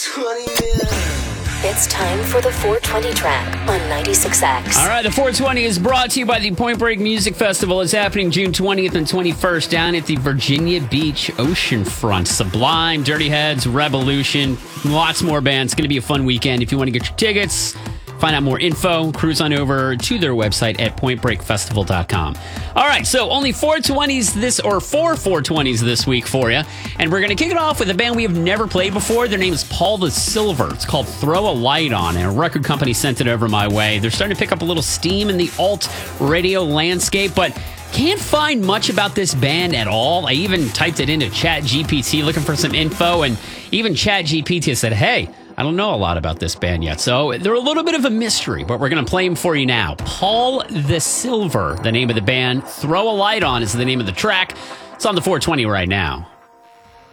420 minutes. It's time for the 420 track on 96X. All right, the 420 is brought to you by the Point Break Music Festival. It's happening June 20th and 21st down at the Virginia Beach Oceanfront. Sublime, Dirty Heads, Revolution, lots more bands. It's going to be a fun weekend. If you want to get your tickets, find out more info, cruise on over to their website at pointbreakfestival.com. All right, so only 420s four 420s this week for you. And we're going to kick it off with a band we have never played before. Their name is Paul the Silver. It's called Throw a Light On, and a record company sent it over my way. They're starting to pick up a little steam in the alt radio landscape, but can't find much about this band at all. I even typed it into ChatGPT looking for some info, and even ChatGPT said, hey, I don't know a lot about this band yet. So they're a little bit of a mystery, but we're going to play them for you now. Paul the Silver, the name of the band. Throw a Light On is the name of the track. It's on the 420 right now.